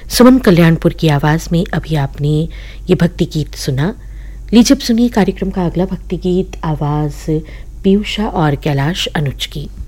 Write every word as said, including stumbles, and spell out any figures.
सुमन कल्याणपुर की आवाज़ में अभी आपने ये भक्ति गीत सुना। लीजिए अब सुनिए कार्यक्रम का अगला भक्ति गीत, आवाज़ पीयूषा और कैलाश अनुज की।